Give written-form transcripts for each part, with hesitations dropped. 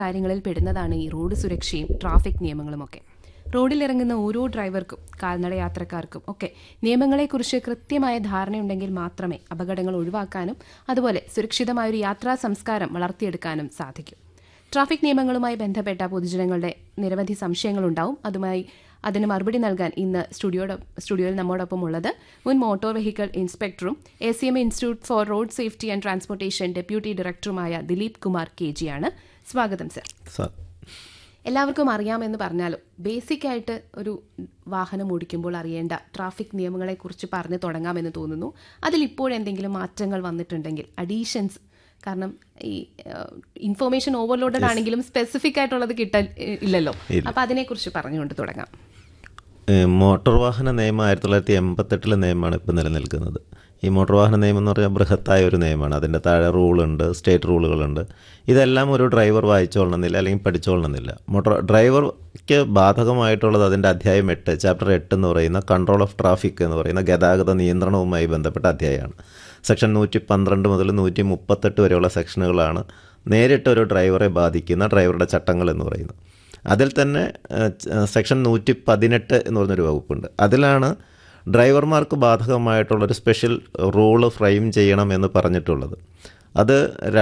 കാര്യങ്ങളിൽ പെടുന്നതാണ് ഈ റോഡ് സുരക്ഷയും ട്രാഫിക് നിയമങ്ങളുമൊക്കെ. റോഡിലിറങ്ങുന്ന ഓരോ ഡ്രൈവർക്കും കാൽനട യാത്രക്കാർക്കും ഒക്കെ നിയമങ്ങളെക്കുറിച്ച് കൃത്യമായ ധാരണയുണ്ടെങ്കിൽ മാത്രമേ അപകടങ്ങൾ ഒഴിവാക്കാനും അതുപോലെ സുരക്ഷിതമായൊരു യാത്രാ സംസ്കാരം വളർത്തിയെടുക്കാനും സാധിക്കും. ട്രാഫിക് നിയമങ്ങളുമായി ബന്ധപ്പെട്ട പൊതുജനങ്ങളുടെ നിരവധി സംശയങ്ങളുണ്ടാവും. അതിന് മറുപടി നൽകാൻ ഇന്ന് സ്റ്റുഡിയോയിൽ നമ്മോടൊപ്പം ഉള്ളത് മുൻ motor vehicle ഇൻസ്പെക്ടറും ACMA institute four road safety and transportation deputy ഡയറക്ടറുമായ ദിലീപ് കുമാർ KG ആണ്. സ്വാഗതം സർ. എല്ലാവർക്കും അറിയാമെന്ന് പറഞ്ഞാലും ബേസിക് ആയിട്ട് ഒരു വാഹനം ഓടിക്കുമ്പോൾ അറിയേണ്ട ട്രാഫിക് നിയമങ്ങളെക്കുറിച്ച് പറഞ്ഞു തുടങ്ങാമെന്ന് തോന്നുന്നു. അതിലിപ്പോഴെന്തെങ്കിലും മാറ്റങ്ങൾ വന്നിട്ടുണ്ടെങ്കിൽ അഡീഷൻസ്, കാരണം ഈ ഇൻഫോർമേഷൻ ഓവർലോഡഡ് ആണെങ്കിലും സ്പെസിഫിക് ആയിട്ടുള്ളത് ഇല്ലല്ലോ, അപ്പൊ അതിനെക്കുറിച്ച് പറഞ്ഞുകൊണ്ട് തുടങ്ങാം. മോട്ടോർ വാഹന നിയമം 1988 നിയമമാണ് ഇപ്പോൾ നിലനിൽക്കുന്നത്. ഈ മോട്ടോർ വാഹന നിയമം എന്ന് പറഞ്ഞാൽ ബൃഹത്തായ ഒരു നിയമമാണ്. അതിൻ്റെ താഴെ റൂളുണ്ട്, സ്റ്റേറ്റ് റൂളുകളുണ്ട്. ഇതെല്ലാം ഒരു ഡ്രൈവർ വായിച്ചോളണമെന്നില്ല, അല്ലെങ്കിൽ പഠിച്ചോളണമെന്നില്ല. ഡ്രൈവർക്ക് ബാധകമായിട്ടുള്ളത് അതിൻ്റെ അധ്യായം 8, ചാപ്റ്റർ 8 എന്ന് പറയുന്ന കൺട്രോൾ ഓഫ് ട്രാഫിക് എന്ന് പറയുന്ന ഗതാഗത നിയന്ത്രണവുമായി ബന്ധപ്പെട്ട അധ്യായമാണ്. സെക്ഷൻ 112 മുതൽ 138 വരെയുള്ള സെക്ഷനുകളാണ് നേരിട്ട് ഒരു ഡ്രൈവറെ ബാധിക്കുന്ന ഡ്രൈവറുടെ ചട്ടങ്ങൾ എന്ന് പറയുന്നത്. അതിൽ തന്നെ സെക്ഷൻ 118 എന്ന് പറഞ്ഞൊരു വകുപ്പുണ്ട്. അതിലാണ് ഡ്രൈവർമാർക്ക് ബാധകമായിട്ടുള്ളൊരു സ്പെഷ്യൽ റൂള് ഫ്രെയിം ചെയ്യണം എന്ന് പറഞ്ഞിട്ടുള്ളത്. അത്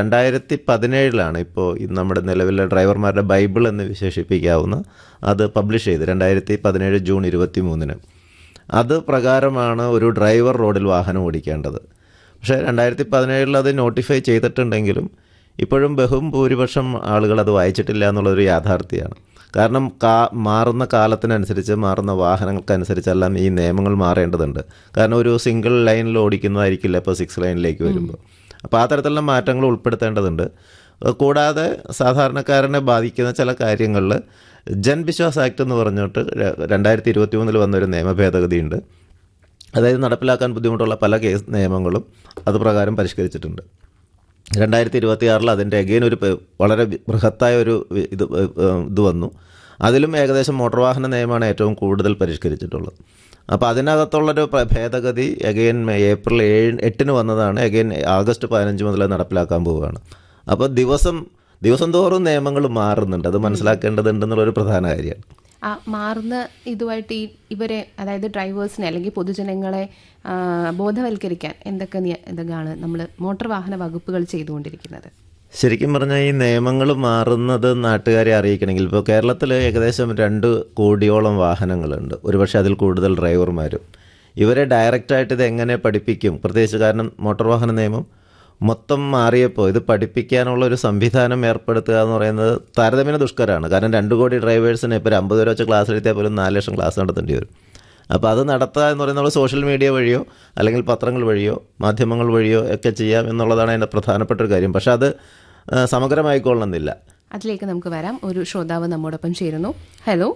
2017 ഇപ്പോൾ നമ്മുടെ നിലവിലെ ഡ്രൈവർമാരുടെ ബൈബിൾ എന്ന് വിശേഷിപ്പിക്കാവുന്ന അത് പബ്ലിഷ് ചെയ്ത് 2017 ജൂൺ 23 അത് പ്രകാരമാണ് ഒരു ഡ്രൈവർ റോഡിൽ വാഹനം ഓടിക്കേണ്ടത്. പക്ഷേ 2017 അത് നോട്ടിഫൈ ചെയ്തിട്ടുണ്ടെങ്കിലും ഇപ്പോഴും ബഹുഭൂരിപക്ഷം ആളുകൾ അത് വായിച്ചിട്ടില്ല എന്നുള്ളൊരു യാഥാർത്ഥ്യമാണ്. കാരണം മാറുന്ന കാലത്തിനനുസരിച്ച്, മാറുന്ന വാഹനങ്ങൾക്കനുസരിച്ചെല്ലാം ഈ നിയമങ്ങൾ മാറേണ്ടതുണ്ട്. കാരണം ഒരു സിംഗിൾ ലൈനിൽ ഓടിക്കുന്നതായിരിക്കില്ല ഇപ്പോൾ 6 ലൈനിലേക്ക് വരുമ്പോൾ. അപ്പോൾ ആ തരത്തിലുള്ള മാറ്റങ്ങൾ ഉൾപ്പെടുത്തേണ്ടതുണ്ട്. കൂടാതെ സാധാരണക്കാരനെ ബാധിക്കുന്ന ചില കാര്യങ്ങളിൽ ജൻവിശ്വാസ് ആക്ട് എന്ന് പറഞ്ഞിട്ട് 2023 വന്നൊരു നിയമ ഭേദഗതിയുണ്ട്. അതായത് നടപ്പിലാക്കാൻ ബുദ്ധിമുട്ടുള്ള പല കേസ് നിയമങ്ങളും അത് പ്രകാരം പരിഷ്കരിച്ചിട്ടുണ്ട്. 2026 അതിൻ്റെ അഗെയിൻ ഒരു വളരെ ബൃഹത്തായ ഒരു ഇത് വന്നു. അതിലും ഏകദേശം മോട്ടോർ വാഹന നിയമമാണ് ഏറ്റവും കൂടുതൽ പരിഷ്കരിച്ചിട്ടുള്ളത്. അപ്പോൾ അതിനകത്തുള്ളൊരു ഭേദഗതി അഗെയിൻ ഏപ്രിൽ 8 വന്നതാണ്. അഗെയിൻ ആഗസ്റ്റ് 15 മുതൽ നടപ്പിലാക്കാൻ പോവുകയാണ്. അപ്പോൾ ദിവസം തോറും നിയമങ്ങൾ മാറുന്നുണ്ട്. അത് മനസ്സിലാക്കേണ്ടതുണ്ടെന്നുള്ളൊരു പ്രധാന കാര്യമാണ്. മാറുന്ന ഇതുമായിട്ട് ഇവരെ, അതായത് ഡ്രൈവേഴ്സിനെ അല്ലെങ്കിൽ പൊതുജനങ്ങളെ ബോധവൽക്കരിക്കാൻ എന്തൊക്കെയാണ് നമ്മൾ മോട്ടോർ വാഹന വകുപ്പുകൾ ചെയ്തുകൊണ്ടിരിക്കുന്നത്? ശരിക്കും പറഞ്ഞാൽ ഈ നിയമങ്ങൾ മാറുന്നത് നാട്ടുകാരെ അറിയിക്കണമെങ്കിൽ ഇപ്പോൾ കേരളത്തിൽ ഏകദേശം 2 കോടിയോളം വാഹനങ്ങളുണ്ട്. ഒരുപക്ഷെ അതിൽ കൂടുതൽ ഡ്രൈവർമാരും. ഇവരെ ഡയറക്റ്റായിട്ട് ഇത് എങ്ങനെ പഠിപ്പിക്കും? പ്രത്യേകിച്ച് കാരണം മോട്ടോർ വാഹന നിയമം മൊത്തം മാറിയപ്പോൾ ഇത് പഠിപ്പിക്കാനുള്ള ഒരു സംവിധാനം ഏർപ്പെടുത്തുക എന്ന് പറയുന്നത് താരതമ്യേന ദുഷ്കരമാണ്. കാരണം 2 കോടി ഡ്രൈവേഴ്സിന് ഇപ്പോൾ 50 രൂപ വെച്ച് ക്ലാസ് എടുത്തിയാൽ പോലും 4 ലക്ഷം ക്ലാസ് നടത്തേണ്ടി വരും. അപ്പോൾ അത് നടത്തുക എന്ന് പറയുന്നത് സോഷ്യൽ മീഡിയ വഴിയോ അല്ലെങ്കിൽ പത്രങ്ങൾ വഴിയോ മാധ്യമങ്ങൾ വഴിയോ ഒക്കെ ചെയ്യാം എന്നുള്ളതാണ് അതിൻ്റെ പ്രധാനപ്പെട്ട ഒരു കാര്യം. പക്ഷെ അത് സമഗ്രമായിക്കൊള്ളണമെന്നില്ല. അതിലേക്ക് നമുക്ക് വരാം. ഒരു ശ്രോതാവ് നമ്മോടൊപ്പം ചേരുന്നു. ഹലോ.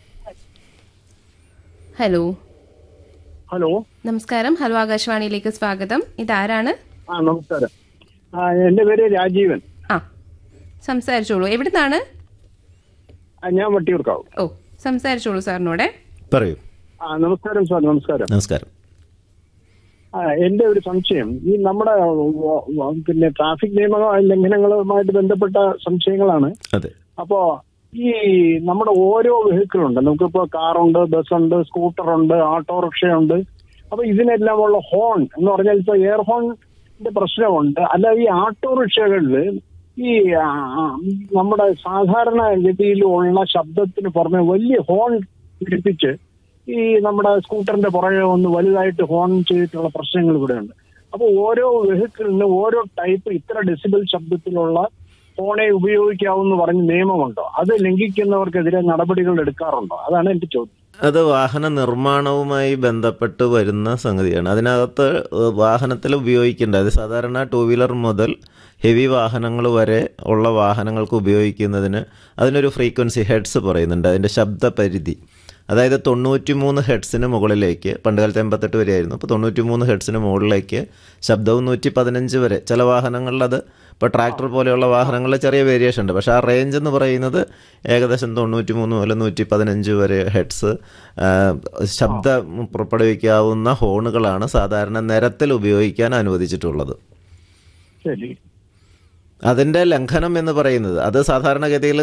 നമസ്കാരം. ഹലോ, ആകാശവാണിയിലേക്ക് സ്വാഗതം. ഇതാരാണ്? നമസ്കാരം. എന്റെ പേര് രാജീവൻ. സംസാരിച്ചോളൂ. എവിടുന്നാണ്? ഞാൻ വട്ടിയൂർക്കാവ്. സംസാരിച്ചോളൂ സാറിനോടെ. പറയൂ. നമസ്കാരം സാർ. നമസ്കാരം. എന്റെ ഒരു സംശയം, ഈ നമ്മുടെ പിന്നെ ട്രാഫിക് നിയമ ലംഘനങ്ങളുമായിട്ട് ബന്ധപ്പെട്ട സംശയങ്ങളാണ്. അതെ. അപ്പോ ഈ നമ്മുടെ ഓരോ വെഹിക്കിളുണ്ട്, നമുക്കിപ്പോ കാറുണ്ട്, ബസ്സുണ്ട്, സ്കൂട്ടറുണ്ട്, ഓട്ടോറിക്ഷയുണ്ട്. അപ്പൊ ഇതിനെല്ലാം ഉള്ള ഹോൺ എന്ന് പറഞ്ഞാൽ ഇപ്പൊ എയർ ഹോണിന്റെ പ്രശ്നമുണ്ട്. അല്ല, ഈ ഓട്ടോറിക്ഷകളിൽ ഈ നമ്മുടെ സാധാരണ ഗതിയിലുള്ള ശബ്ദത്തിന് പുറമെ വലിയ ഹോൺ പിടിപ്പിച്ച് ഈ നമ്മുടെ സ്കൂട്ടറിന്റെ പുറകെ ഒന്ന് വലുതായിട്ട് ഹോൺ ചെയ്തിട്ടുള്ള പ്രശ്നങ്ങൾ ഇവിടെയുണ്ട്. അപ്പൊ ഓരോ വെഹിക്കിളിന് ഓരോ ടൈപ്പ് ഇത്ര ഡെസിബൽ ശബ്ദത്തിലുള്ള ഫോണെ ഉപയോഗിക്കാവൂന്ന് പറഞ്ഞ് നിയമമുണ്ടോ? അത് ലംഘിക്കുന്നവർക്കെതിരെ നടപടികൾ എടുക്കാറുണ്ടോ? അതാണ് എന്റെ ചോദ്യം. അത് വാഹന നിർമ്മാണവുമായി ബന്ധപ്പെട്ട് വരുന്ന സംഗതിയാണ്. അതിനകത്ത് വാഹനത്തിൽ ഉപയോഗിക്കേണ്ട, അത് സാധാരണ 2 വീലർ മുതൽ ഹെവി വാഹനങ്ങൾ വരെ ഉള്ള വാഹനങ്ങൾക്ക് ഉപയോഗിക്കുന്നതിന് അതിനൊരു ഫ്രീക്വൻസി ഹെഡ്സ് പറയുന്നുണ്ട്. അതിൻ്റെ ശബ്ദപരിധി, അതായത് 93 ഹെഡ്സിന് മുകളിലേക്ക്, പണ്ട് കാലത്ത് 88 വരെയായിരുന്നു, അപ്പോൾ 93 ഹെഡ്സിന് മുകളിലേക്ക് ശബ്ദവും 115 വരെ. ചില വാഹനങ്ങളിലത്, ഇപ്പോൾ ട്രാക്ടർ പോലെയുള്ള വാഹനങ്ങളിൽ ചെറിയ വേരിയേഷൻ ഉണ്ട്. പക്ഷേ ആ റേഞ്ച് എന്ന് പറയുന്നത് ഏകദേശം 93 മുതൽ 115 വരെ ഹെഡ്സ് ശബ്ദം പുറപ്പെടുവിക്കാവുന്ന ഹോണുകളാണ് സാധാരണ നിരത്തിൽ ഉപയോഗിക്കാൻ അനുവദിച്ചിട്ടുള്ളത്. ശരി. അതിൻ്റെ ലംഘനം എന്ന് പറയുന്നത് അത് സാധാരണഗതിയിൽ